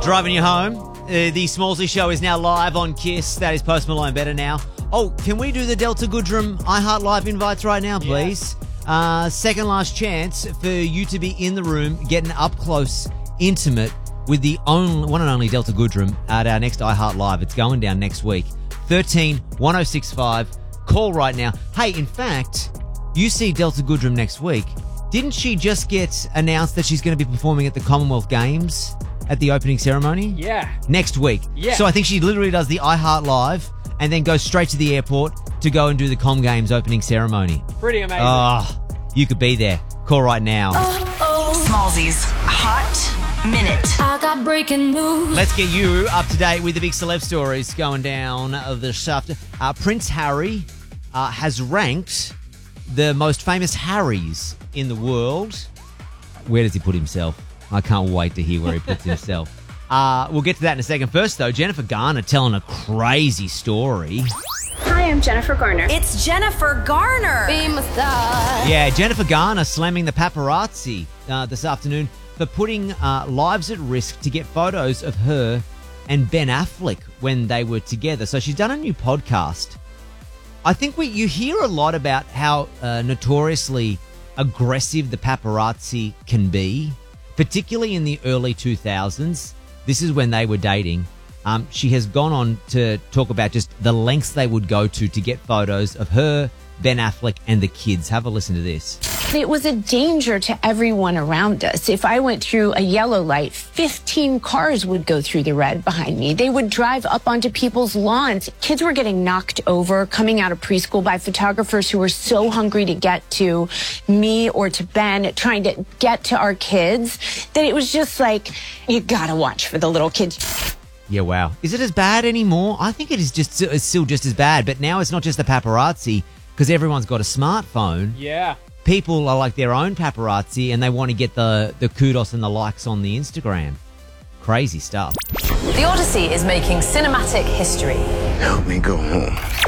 Driving you home. The Smallsy Show is now live on KISS. That is Post Malone Better Now. Oh, can we do the Delta Goodrum iHeart Live invites right now, please? Yeah. Second last chance for you to be in the room, getting up close, intimate with the one and only Delta Goodrum at our next iHeart Live. It's going down next week. 13 1065. Call right now. Hey, in fact, you see Delta Goodrum next week. Didn't she just get announced that she's going to be performing at the Commonwealth Games at the opening ceremony? Yeah. Next week. Yeah. So I think she literally does the iHeart Live and then goes straight to the airport to go and do the Com Games opening ceremony. Pretty amazing. Oh, you could be there. Call right now. Smallsy's Hot Minute. I got breaking news. Let's get you up to date with the big celeb stories going down this afternoon. Prince Harry has ranked the most famous Harrys in the world. Where does he put himself? I can't wait to hear where he puts himself. We'll get to that in a second. First, though, Jennifer Garner telling a crazy story. Hi, I'm Jennifer Garner. It's Jennifer Garner. Be my star. Yeah, Jennifer Garner slamming the paparazzi this afternoon for putting lives at risk to get photos of her and Ben Affleck when they were together. So she's done a new podcast. I think you hear a lot about how notoriously aggressive the paparazzi can be, particularly in the early 2000s. This is when they were dating. She has gone on to talk about just the lengths they would go to get photos of her, Ben Affleck, and the kids. Have a listen to this. It was a danger to everyone around us. If I went through a yellow light, 15 cars would go through the red behind me. They would drive up onto people's lawns. Kids were getting knocked over, coming out of preschool by photographers who were so hungry to get to me or to Ben, trying to get to our kids, that it was just like, you gotta watch for the little kids. Yeah, wow. Is it as bad anymore? I think it's still just as bad, but now it's not just the paparazzi, because everyone's got a smartphone. Yeah. People are like their own paparazzi and they want to get the kudos and the likes on the Instagram. Crazy stuff. The Odyssey is making cinematic history. Help me go home.